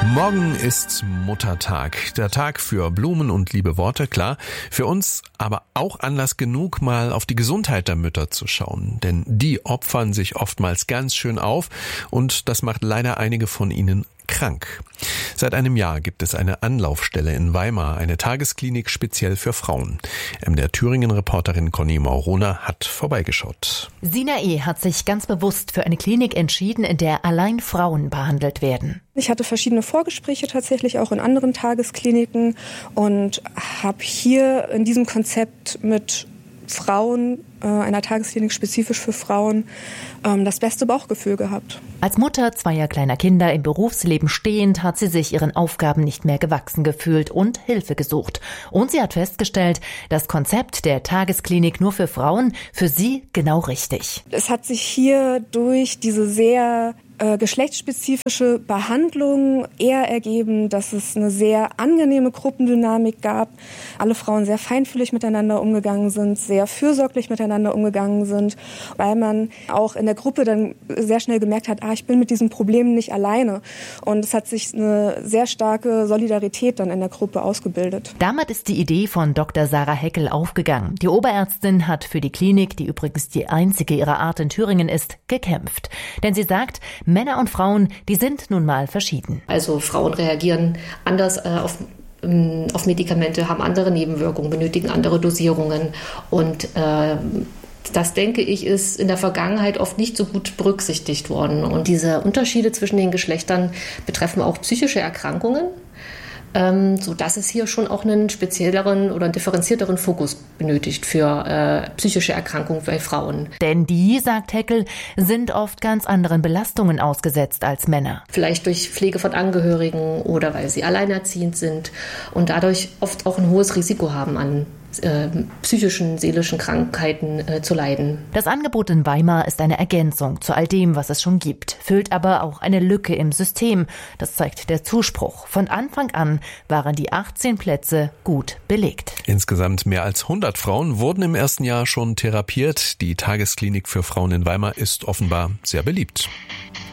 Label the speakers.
Speaker 1: Morgen ist Muttertag, der Tag für Blumen und liebe Worte, klar. Für uns aber auch Anlass genug, mal auf die Gesundheit der Mütter zu schauen. Denn die opfern sich oftmals ganz schön auf und das macht leider einige von ihnen krank. Seit einem Jahr gibt es eine Anlaufstelle in Weimar, eine Tagesklinik speziell für Frauen. Der Thüringen-Reporterin Conny Maurona hat vorbeigeschaut.
Speaker 2: Sina E. hat sich ganz bewusst für eine Klinik entschieden, in der allein Frauen behandelt werden.
Speaker 3: Ich hatte verschiedene Vorgespräche tatsächlich auch in anderen Tageskliniken und habe hier in diesem Konzept mit Frauen, einer Tagesklinik spezifisch für Frauen, das beste Bauchgefühl gehabt.
Speaker 2: Als Mutter zweier kleiner Kinder im Berufsleben stehend hat sie sich ihren Aufgaben nicht mehr gewachsen gefühlt und Hilfe gesucht. Und sie hat festgestellt, das Konzept der Tagesklinik nur für Frauen für sie genau richtig.
Speaker 3: Es hat sich hier durch diese sehr geschlechtsspezifische Behandlung eher ergeben, dass es eine sehr angenehme Gruppendynamik gab. Alle Frauen sehr feinfühlig miteinander umgegangen sind, sehr fürsorglich miteinander umgegangen sind, weil man auch in der Gruppe dann sehr schnell gemerkt hat, ich bin mit diesen Problemen nicht alleine. Und es hat sich eine sehr starke Solidarität dann in der Gruppe ausgebildet.
Speaker 2: Damit ist die Idee von Dr. Sarah Heckel aufgegangen. Die Oberärztin hat für die Klinik, die übrigens die einzige ihrer Art in Thüringen ist, gekämpft. Denn sie sagt, Männer und Frauen, die sind nun mal verschieden.
Speaker 4: Also Frauen reagieren anders auf Medikamente, haben andere Nebenwirkungen, benötigen andere Dosierungen und das, denke ich, ist in der Vergangenheit oft nicht so gut berücksichtigt worden. Und diese Unterschiede zwischen den Geschlechtern betreffen auch psychische Erkrankungen, sodass es hier schon auch einen spezielleren oder einen differenzierteren Fokus benötigt für psychische Erkrankungen bei Frauen.
Speaker 2: Denn die, sagt Heckel, sind oft ganz anderen Belastungen ausgesetzt als Männer.
Speaker 4: Vielleicht durch Pflege von Angehörigen oder weil sie alleinerziehend sind und dadurch oft auch ein hohes Risiko haben, an psychischen, seelischen Krankheiten zu leiden.
Speaker 2: Das Angebot in Weimar ist eine Ergänzung zu all dem, was es schon gibt, füllt aber auch eine Lücke im System. Das zeigt der Zuspruch. Von Anfang an waren die 18 Plätze gut belegt.
Speaker 1: Insgesamt mehr als 100 Frauen wurden im ersten Jahr schon therapiert. Die Tagesklinik für Frauen in Weimar ist offenbar sehr beliebt.